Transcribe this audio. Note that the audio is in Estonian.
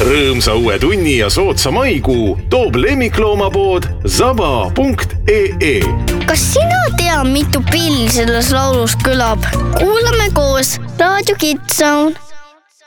Rõõmsa uue tunni ja sootsa maikuu toob lemmikloomapood zaba.ee. Kas sina tea, mitu pilli selles laulus kõlab? Kuulame koos Raadio Kids Zone.